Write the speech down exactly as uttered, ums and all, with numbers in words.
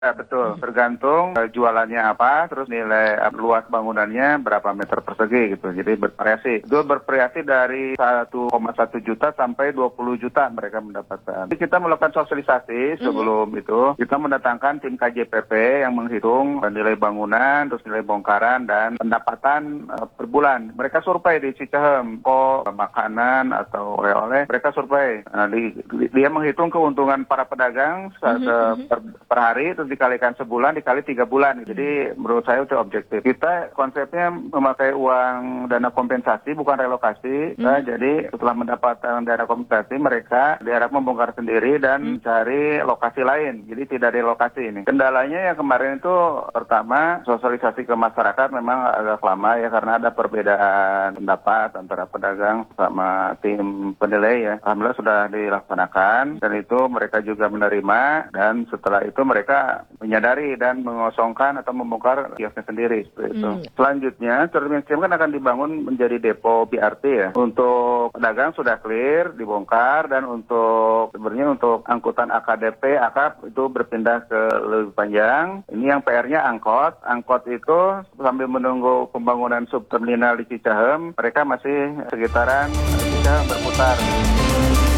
Ya, betul, tergantung uh, jualannya apa, terus nilai uh, luas bangunannya berapa meter persegi gitu. Jadi bervariasi. Itu bervariasi dari satu koma satu juta sampai dua puluh juta mereka mendapatkan. Jadi kita melakukan sosialisasi sebelum mm-hmm. itu. Kita mendatangkan tim K J P P yang menghitung nilai bangunan, terus nilai bongkaran dan pendapatan uh, per bulan. Mereka survei di Cicahem, kok makanan atau oleh-oleh, mereka survei. Nah, di, di, dia menghitung keuntungan para pedagang mm-hmm. per, per hari, terus dikalikan sebulan, dikali tiga bulan. Jadi menurut saya itu objektif. Kita konsepnya memakai uang dana kompensasi, bukan relokasi. Mm-hmm. Nah, jadi setelah mendapatkan dana kompensasi, mereka diharap membongkar sendiri dan mm-hmm. mencari lokasi lain. Jadi tidak relokasi ini. Kendalanya yang kemarin itu pertama, sosialisasi ke masyarakat memang agak lama ya, karena ada perbedaan pendapat antara pedagang sama tim penilai ya. Alhamdulillah sudah dilaksanakan dan itu mereka juga menerima, dan setelah itu mereka menyadari dan mengosongkan atau membongkar kiosnya sendiri seperti itu. Hmm. Selanjutnya, terminal kan akan dibangun menjadi depo B R T ya. Untuk pedagang sudah clear, dibongkar, dan untuk sebenarnya untuk angkutan A K D P, A K P itu berpindah ke lebih panjang. Ini yang P R-nya angkot. Angkot itu sambil menunggu pembangunan subterminal di Cicahem, mereka masih sekitaran Cicahem berputar.